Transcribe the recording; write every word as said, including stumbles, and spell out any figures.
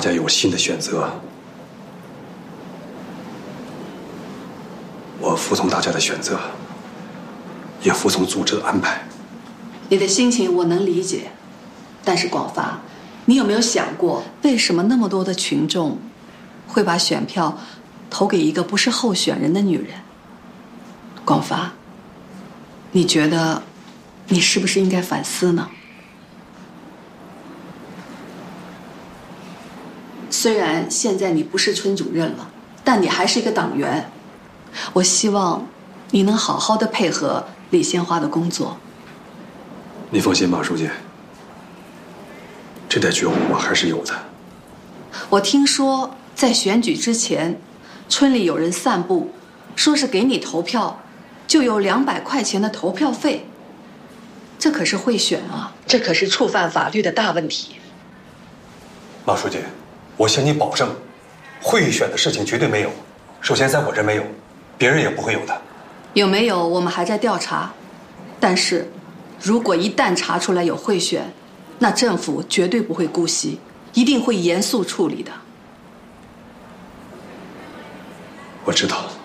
家有新的选择，我服从大家的选择，也服从组织的安排。 你的心情我能理解，但是广发，你有没有想过，为什么那么多的群众会把选票投给一个不是候选人的女人？广发，你觉得你是不是应该反思呢？虽然现在你不是村主任了，但你还是一个党员。我希望你能好好的配合李鲜花的工作。 你放心，马书记，这点觉悟我还是有的。 我听说在选举之前，村里有人散布，说是给你投票就有两百块钱的投票费，这可是贿选啊！这可是触犯法律的大问题。 马书记，我向你保证，贿选的事情绝对没有。首先，在我这没有，别人也不会有的。 有没有，我们还在调查。但是，如果一旦查出来有贿选，那政府绝对不会姑息，一定会严肃处理的。 我知道。